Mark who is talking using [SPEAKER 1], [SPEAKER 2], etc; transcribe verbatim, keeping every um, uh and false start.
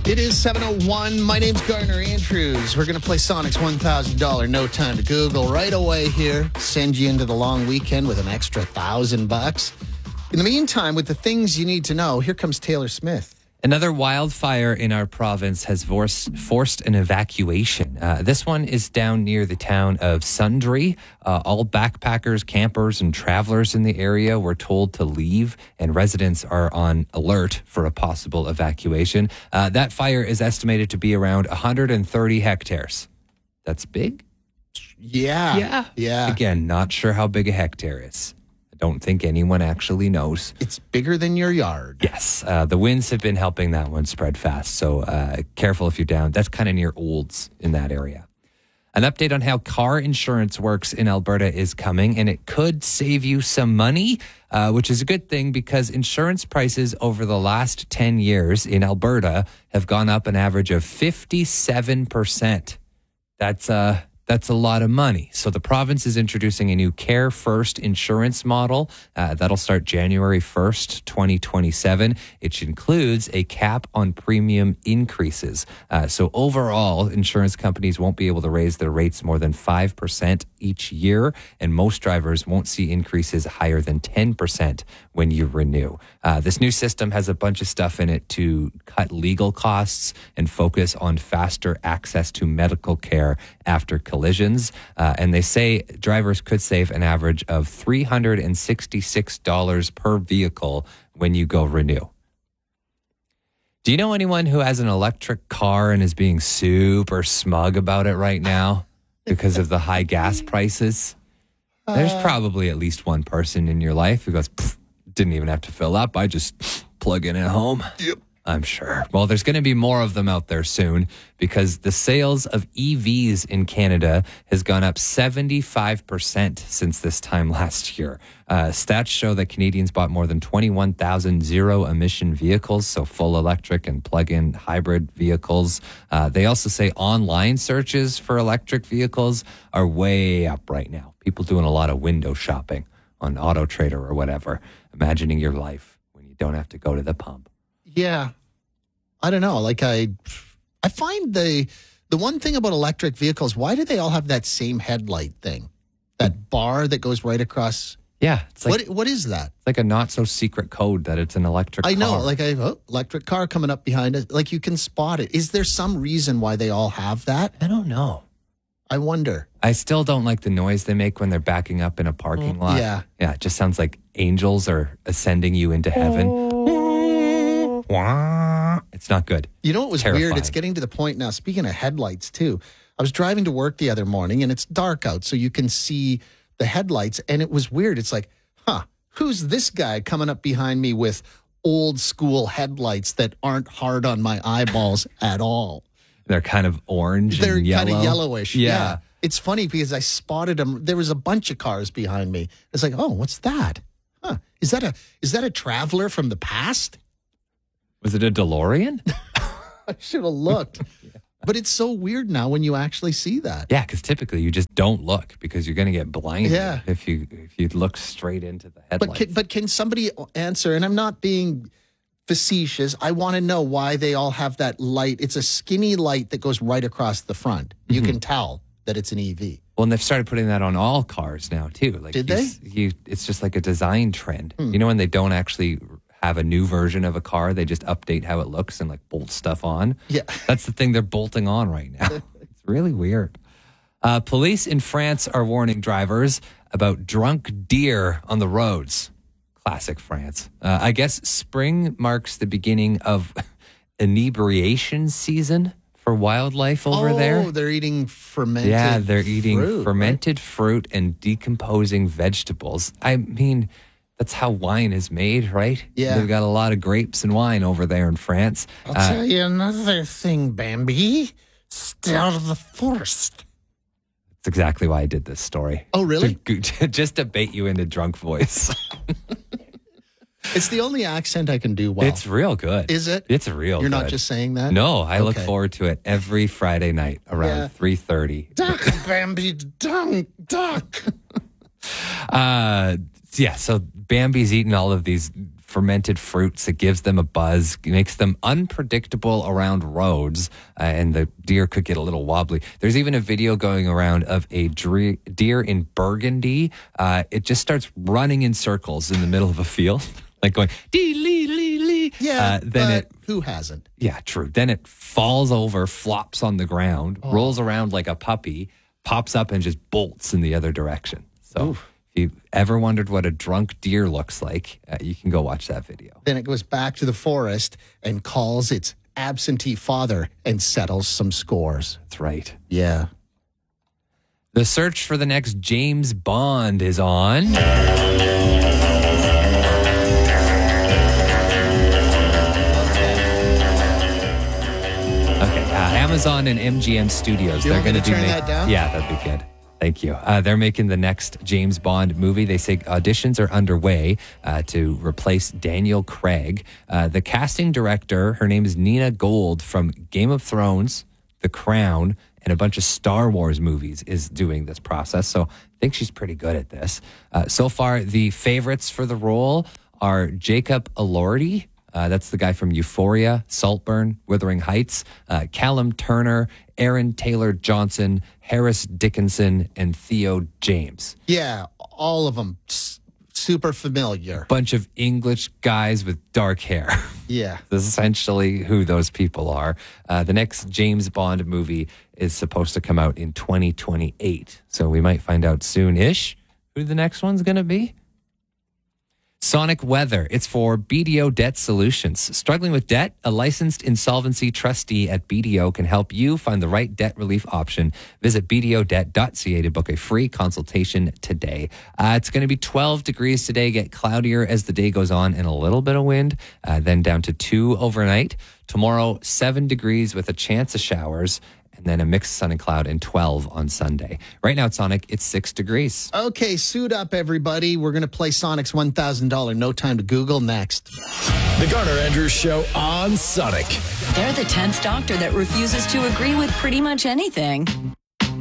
[SPEAKER 1] It is seven oh one. My name's Gardner Andrews. We're going to play Sonic's one thousand dollars No Time to Google right away here. Send you into the long weekend with an extra thousand bucks. In the meantime, with the things you need to know, here comes Taylor Smith.
[SPEAKER 2] Another wildfire in our province has forced, forced an evacuation. Uh, this one is down near the town of Sundre. Uh, all backpackers, campers, and travelers in the area were told to leave, and residents are on alert for a possible evacuation. Uh, that fire is estimated to be around one hundred thirty hectares. That's big?
[SPEAKER 1] Yeah.
[SPEAKER 2] Yeah.
[SPEAKER 1] Yeah.
[SPEAKER 2] Again, not sure how big a hectare is. Don't think anyone actually knows.
[SPEAKER 1] It's bigger than your yard.
[SPEAKER 2] Yes. Uh, the winds have been helping that one spread fast. So uh, careful if you're down. That's kind of near Olds in that area. An update on how car insurance works in Alberta is coming, and it could save you some money, uh, which is a good thing because insurance prices over the last ten years in Alberta have gone up an average of fifty-seven percent. That's uh That's a lot of money. So the province is introducing a new Care First insurance model. Uh, that'll start January first, twenty twenty-seven. It includes a cap on premium increases. Uh, so overall, insurance companies won't be able to raise their rates more than five percent each year, and most drivers won't see increases higher than ten percent when you renew. Uh, this new system has a bunch of stuff in it to cut legal costs and focus on faster access to medical care after collisions. Uh, and they say drivers could save an average of three hundred sixty-six dollars per vehicle when you go renew. Do you know anyone who has an electric car and is being super smug about it right now because of the high gas prices? There's probably at least one person in your life who goes, didn't even have to fill up. I just plug in at home.
[SPEAKER 1] Yep.
[SPEAKER 2] I'm sure. Well, there's going to be more of them out there soon because the sales of E Vs in Canada has gone up seventy-five percent since this time last year. Uh, stats show that Canadians bought more than twenty-one thousand zero-emission vehicles, so full electric and plug-in hybrid vehicles. Uh, they also say online searches for electric vehicles are way up right now. People doing a lot of window shopping on Auto Trader or whatever, imagining your life when you don't have to go to the pump.
[SPEAKER 1] Yeah. I don't know. Like I I find the the one thing about electric vehicles, why do they all have that same headlight thing? That bar that goes right across.
[SPEAKER 2] Yeah. It's like,
[SPEAKER 1] what what is that?
[SPEAKER 2] It's like a not so secret code that it's an electric
[SPEAKER 1] I
[SPEAKER 2] car.
[SPEAKER 1] know, like I oh, electric car coming up behind us. Like you can spot it. Is there some reason why they all have that?
[SPEAKER 2] I don't know.
[SPEAKER 1] I wonder.
[SPEAKER 2] I still don't like the noise they make when they're backing up in a parking lot.
[SPEAKER 1] Yeah.
[SPEAKER 2] Yeah. It just sounds like angels are ascending you into heaven. It's not good.
[SPEAKER 1] You know what was
[SPEAKER 2] Terrifying.
[SPEAKER 1] weird? It's getting to the point now. Speaking of headlights, too. I was driving to work the other morning, and it's dark out, so you can see the headlights. And it was weird. It's like, huh, who's this guy coming up behind me with old school headlights that aren't hard on my eyeballs at all?
[SPEAKER 2] They're kind of orange
[SPEAKER 1] They're
[SPEAKER 2] and yellow.
[SPEAKER 1] kind of yellowish.
[SPEAKER 2] Yeah.
[SPEAKER 1] yeah. It's funny because I spotted them. There was a bunch of cars behind me. It's like, oh, what's that? Huh? Is that a is that a traveler from the past?
[SPEAKER 2] Was it a DeLorean?
[SPEAKER 1] I should have looked. yeah. But it's so weird now when you actually see that.
[SPEAKER 2] Yeah, because typically you just don't look because you're going to get blinded
[SPEAKER 1] Yeah.
[SPEAKER 2] if you if you look straight into the
[SPEAKER 1] But
[SPEAKER 2] headlights.
[SPEAKER 1] can, but can somebody answer? And I'm not being facetious. I want to know why they all have that light. It's a skinny light that goes right across the front. You
[SPEAKER 2] Mm-hmm.
[SPEAKER 1] can tell that it's an E V.
[SPEAKER 2] Well, and they've started putting that on all cars now too. Like
[SPEAKER 1] Did
[SPEAKER 2] you,
[SPEAKER 1] they?
[SPEAKER 2] s- You, it's just like a design trend.
[SPEAKER 1] Hmm.
[SPEAKER 2] You know when they don't actually have a new version of a car, they just update how it looks and like bolt stuff on.
[SPEAKER 1] Yeah.
[SPEAKER 2] That's the thing they're bolting on right now. It's really weird. Uh, police in France are warning drivers about drunk deer on the roads. Classic France. Uh, I guess spring marks the beginning of inebriation season for wildlife over
[SPEAKER 1] oh,
[SPEAKER 2] there.
[SPEAKER 1] they're eating fermented
[SPEAKER 2] Yeah, they're eating
[SPEAKER 1] fruit,
[SPEAKER 2] fermented fruit and decomposing vegetables. I mean, that's how wine is made, right?
[SPEAKER 1] Yeah.
[SPEAKER 2] They've got a lot of grapes and wine over there in France.
[SPEAKER 1] I'll
[SPEAKER 2] Uh,
[SPEAKER 1] tell you another thing, Bambi. Stay out of the forest.
[SPEAKER 2] That's exactly why I did this story.
[SPEAKER 1] Oh, really?
[SPEAKER 2] To, to- just to bait you into drunk voice.
[SPEAKER 1] It's the only accent I can do well.
[SPEAKER 2] It's real good.
[SPEAKER 1] Is it?
[SPEAKER 2] It's real
[SPEAKER 1] You're
[SPEAKER 2] good.
[SPEAKER 1] not just saying that?
[SPEAKER 2] No, I look
[SPEAKER 1] Okay.
[SPEAKER 2] forward to it every Friday night around
[SPEAKER 1] Yeah.
[SPEAKER 2] three thirty.
[SPEAKER 1] Duck, Bambi, duck, duck.
[SPEAKER 2] Uh, yeah, so Bambi's eating all of these fermented fruits. It gives them a buzz, makes them unpredictable around roads, uh, and the deer could get a little wobbly. There's even a video going around of a dre- deer in Burgundy. Uh, it just starts running in circles in the middle of a field, like going, dee, lee, lee, lee.
[SPEAKER 1] Yeah,
[SPEAKER 2] Uh, then
[SPEAKER 1] but
[SPEAKER 2] it
[SPEAKER 1] who hasn't?
[SPEAKER 2] Yeah, true. Then it falls over, flops on the ground,
[SPEAKER 1] Oh.
[SPEAKER 2] rolls around like a puppy, pops up and just bolts in the other direction. So
[SPEAKER 1] Oof.
[SPEAKER 2] if you ever wondered what a drunk deer looks like, uh, you can go watch that video.
[SPEAKER 1] Then it goes back to the forest and calls its absentee father and settles some scores.
[SPEAKER 2] That's right.
[SPEAKER 1] Yeah.
[SPEAKER 2] The search for the next James Bond is on. Okay, uh, Amazon and M G M Studios.
[SPEAKER 1] Do you
[SPEAKER 2] They're
[SPEAKER 1] want me
[SPEAKER 2] going
[SPEAKER 1] to
[SPEAKER 2] be
[SPEAKER 1] turn
[SPEAKER 2] ma-
[SPEAKER 1] that down?
[SPEAKER 2] Yeah, that'd be good. Thank you. Uh, they're making the next James Bond movie. They say auditions are underway uh, to replace Daniel Craig. Uh, the casting director, her name is Nina Gold from Game of Thrones, The Crown, and a bunch of Star Wars movies, is doing this process. So I think she's pretty good at this. Uh, so far, the favorites for the role are Jacob Elordi. Uh, that's the guy from Euphoria, Saltburn, Wuthering Heights, uh, Callum Turner, Aaron Taylor Johnson, Harris Dickinson, and Theo James.
[SPEAKER 1] Yeah, all of them s- super familiar.
[SPEAKER 2] Bunch of English guys with dark hair.
[SPEAKER 1] Yeah.
[SPEAKER 2] That's essentially who those people are. Uh, the next James Bond movie is supposed to come out in twenty twenty-eight. So we might find out soon-ish who the next one's going to be. Sonic Weather. It's for B D O Debt Solutions. Struggling with debt? A licensed insolvency trustee at B D O can help you find the right debt relief option. Visit b d o debt dot c a to book a free consultation today. Uh, it's going to be twelve degrees today, get cloudier as the day goes on, and a little bit of wind, uh, then down to two overnight. Tomorrow, seven degrees with a chance of showers, and then a mixed sun and cloud, and twelve on Sunday. Right now at Sonic, it's six degrees.
[SPEAKER 1] Okay, suit up, everybody. We're going to play Sonic's one thousand dollars No Time to Google next.
[SPEAKER 3] The Garner Andrews Show on Sonic.
[SPEAKER 4] They're the tenth doctor that refuses to agree with pretty much anything.